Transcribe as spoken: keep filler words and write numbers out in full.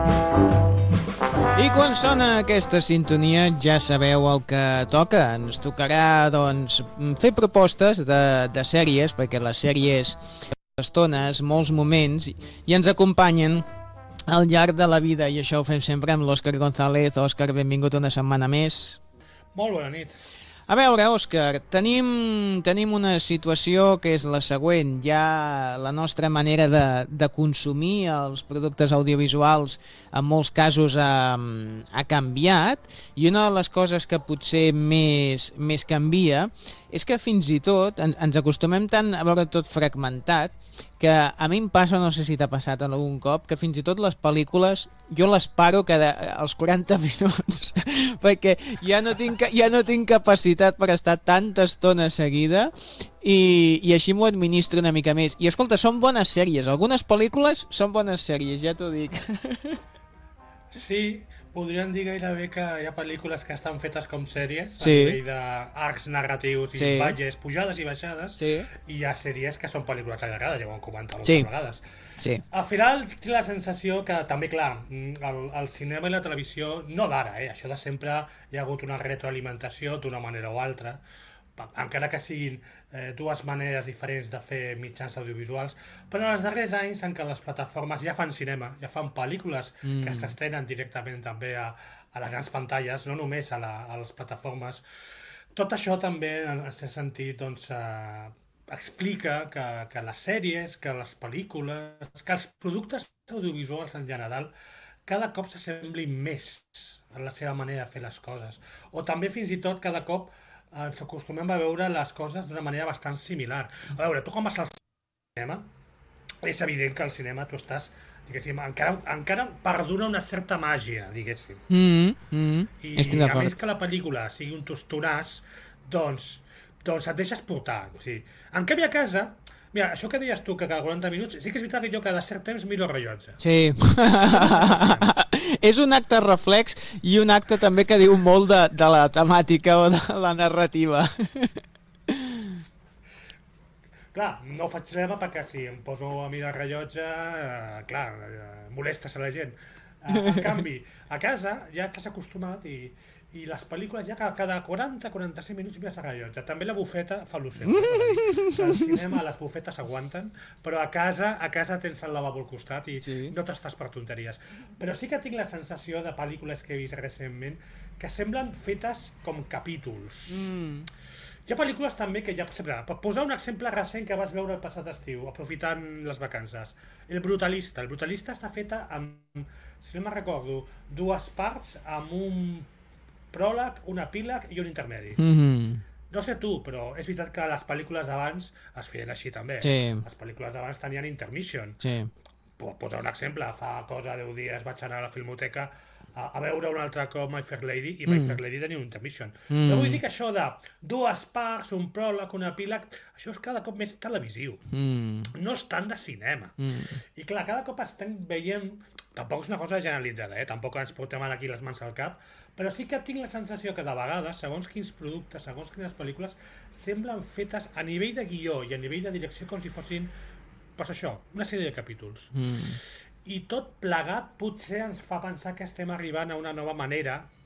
I quan sona aquesta sintonia ja sabeu el que toca. Ens tocarà doncs, fer propostes de, de sèries, perquè les sèries estones, molts moments, i ens acompanyen al llarg de la vida, i això ho fem sempre amb l'Òscar González. Òscar, benvingut una setmana més. Molt bona nit. A veure, Òscar, tenim, tenim una situació que és la següent. Ja la nostra manera de, de consumir els productes audiovisuals en molts casos ha, ha canviat, i una de les coses que potser més, més canvia és que fins i tot en, ens acostumem tant a veure tot fragmentat que a mi em passa, no sé si t'ha passat algun cop, que fins i tot les pel·lícules jo les paro cada, als quaranta minuts perquè ja no tinc, ja no tinc capacitat per estar tanta estona seguida, i, i així m'ho administro una mica més. I escolta, són bones sèries, algunes pel·lícules són bones sèries, ja t'ho dic. Sí, podríem dir gairebé que hi ha pel·lícules que estan fetes com sèries, sí, a nivell d'arcs narratius i sí, valles, pujades i baixades, sí, i hi ha sèries que són pel·lícules allargades, ja ho hem comentat moltes sí, vegades. Sí. Al final tinc la sensació que també, clar, el, el cinema i la televisió, no d'ara, eh? Això de sempre hi ha hagut una retroalimentació d'una manera o altra, encara que siguin eh, dues maneres diferents de fer mitjans audiovisuals, però en els darrers anys en què les plataformes ja fan cinema, ja fan pel·lícules mm. que s'estrenen directament també a, a les grans pantalles, no només a, la, a les plataformes, tot això també, en aquest sentit, doncs, eh, explica que, que les sèries, que les pel·lícules, que els productes audiovisuals en general cada cop s'assemblin més en la seva manera de fer les coses, o també fins i tot cada cop ens acostumem a veure les coses d'una manera bastant similar. A veure, tu com vas al cinema, és evident que al cinema tu estàs, diguéssim, encara, encara perdura una certa màgia, diguéssim. Mm, mm, I estic a d'acord. més que la pel·lícula sigui un tostonàs, doncs, doncs et deixes portar. O sigui, en canvi a casa, mira, això que deies tu, que cada quaranta minuts, sí que és veritat que jo cada cert temps miro el rellotge. Sí. És un acte reflex i un acte també que diu molt de, de la temàtica o de la narrativa. Clar, no ho faig sempre perquè si em poso a mirar el rellotge, eh, clar, eh, molestes a la gent. Eh, en canvi, a casa ja estàs acostumat i, i les pel·lícules ja cada quaranta a quaranta-cinc minuts mires el rellotge. També la bufeta fa lo seu. Al cinema les bufetes s'aguanten, però a casa a casa tens el lavabo al costat i sí, no t'estàs per tonteries. Però sí que tinc la sensació de pel·lícules que he vist recentment que semblen fetes com capítols. Mm. Hi ha pel·lícules també que ja... Per posar un exemple recent que vas veure el passat estiu, aprofitant les vacances. El Brutalista. El Brutalista està feta amb, si no me'n recordo, dues parts amb un pròleg, un epíleg i un intermedi. Mm-hmm. No sé tu, però és veritat que les pel·lícules d'abans es feien així també. Sí. Les pel·lícules d'abans tenien intermission. Sí. Per posar un exemple, fa cosa deu dies vaig anar a la Filmoteca a, a veure un altre cop My Fair Lady i My mm. Fair Lady tenia un intermission. Mm. Però vull dir que això de dues parts, un pròleg, un epíleg, això és cada cop més televisiu. Mm. No és tant de cinema. Mm. I clar, cada cop estem veient... Tampoc és una cosa generalitzada, eh? Tampoc ens portem aquí les mans al cap, però sí que tinc la sensació que de vegades, segons quins productes, segons quines pel·lícules, semblen fetes a nivell de guió i a nivell de direcció com si fossin, pues això, una sèrie de capítols. Mm. I tot plegat potser ens fa pensar que estem arribant a una nova manera